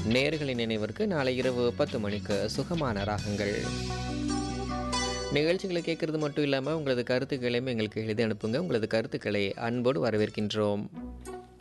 நேயர்களின் நினைவிற்கு நாளை இரவு 10 மணிக்கு சுகமான ராகங்கள். நிகழ்ச்சிகளை கேட்கறது மட்டும் இல்லாமல் உங்களது கருத்துக்களையும் எங்களுக்கு எழுதி அனுப்புங்க. உங்களது கருத்துக்களை அன்போடு வரவேற்கின்றோம்.